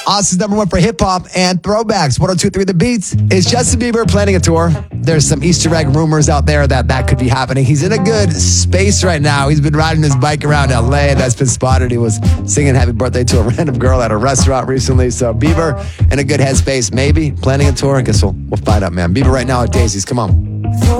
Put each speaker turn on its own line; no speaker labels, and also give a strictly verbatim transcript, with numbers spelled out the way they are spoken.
Austin's number one for hip-hop and throwbacks. one oh two point three The Beats. Is Justin Bieber planning a tour? There's some Easter egg rumors out there that that could be happening. He's in a good space right now. He's been riding his bike around L A. That's been spotted. He was singing happy birthday to a random girl at a restaurant recently. So Bieber in a good headspace, maybe planning a tour. I guess we'll, we'll find out, man. Bieber right now at Daisy's. Come on.